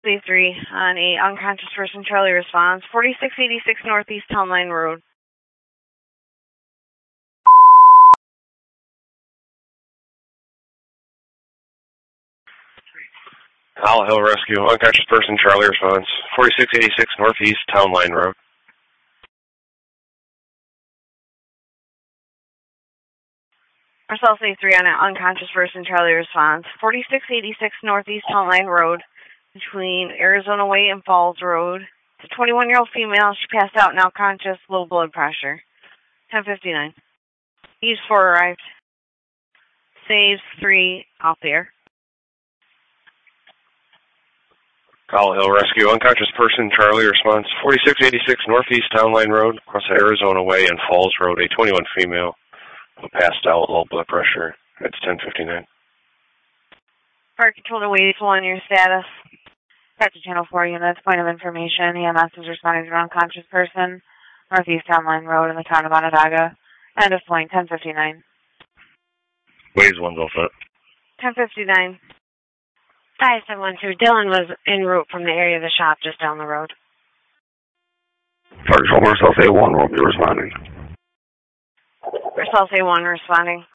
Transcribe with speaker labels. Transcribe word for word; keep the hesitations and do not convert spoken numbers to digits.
Speaker 1: B three on a unconscious person. Charlie responds. forty-six eighty-six Northeast Town Line Road.
Speaker 2: Owl Hill Rescue. Unconscious person. Charlie responds. forty-six eighty-six Northeast Town Line Road.
Speaker 1: Marcel C three on an unconscious person. Charlie responds. forty-six eighty-six Northeast Town Line Road between Arizona Way and Falls Road. It's a twenty-one-year-old female. She passed out, now conscious, low blood pressure. ten fifty-nine. East four arrived. Saves three off the air.
Speaker 2: Owl Hill Rescue. Unconscious person. Charlie responds. forty-six eighty-six Northeast Town Line Road, across the Arizona Way and Falls Road. A twenty-one female who passed out, low blood pressure. It's ten fifty-nine.
Speaker 1: Park control to wait one, your status. Back to Channel four units, point of information. E M S is responding to an unconscious person. Northeast Town Line Road in the town of Onondaga. End of point, ten fifty-nine.
Speaker 3: Waves one's all set.
Speaker 1: ten fifty-nine. five seven one two. Dylan was en route from the area of the shop just down the road.
Speaker 3: Park control, Marcel A one will be responding.
Speaker 1: Marcel A one responding.